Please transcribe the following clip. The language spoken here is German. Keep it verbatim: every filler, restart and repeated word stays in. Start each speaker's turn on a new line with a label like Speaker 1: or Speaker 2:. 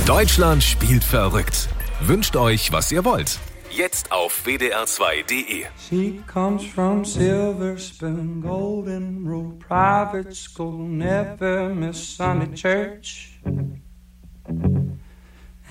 Speaker 1: Deutschland spielt verrückt. Wünscht euch, was ihr wollt. Jetzt auf w d r zwei punkt d e.
Speaker 2: She comes from Silver Spoon, Golden Rule, private school, never miss Sunday church.